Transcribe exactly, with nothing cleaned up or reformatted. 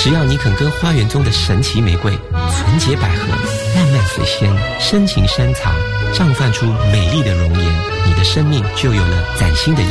只要你肯跟花园中的神奇玫瑰、纯洁百合、漫漫水仙深情深藏，绽放出美丽的容颜，你的生命就有了崭新的